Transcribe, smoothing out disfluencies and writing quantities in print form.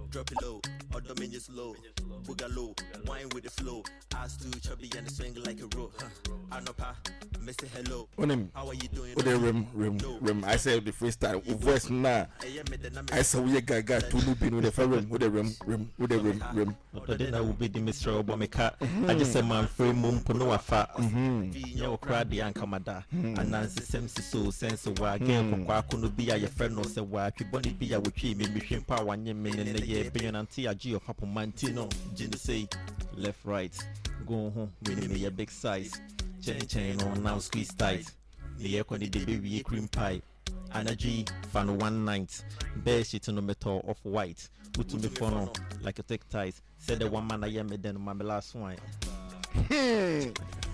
Drop it low, or dominion slow. Boogaloo, wine with the flow. Ass too chubby and swing like a rope. Anopa, Mr. Hello. How are you doing? Rim. I said the freestyle. Voice now. I saw we got two looping with the rim. Then I will be the Mr. Obameka. I just said, man, free moon, Ponoa fa. Yo, crowd the Ankamada. And Nancy Semsi so sense of why again, Kwakuno be a friend no say why, Piboni be a wiki, mission power 1 million in the year, billion and tea, a G of Papa Mantino. Jin say, left, right, go home, winning me a big size. Chain on now squeeze tight. The air quantity baby cream pie. Energy fan 1 night. Bear shit no metal of white. Put to me funnel like a tech ties. Said the one man I am then my last wine.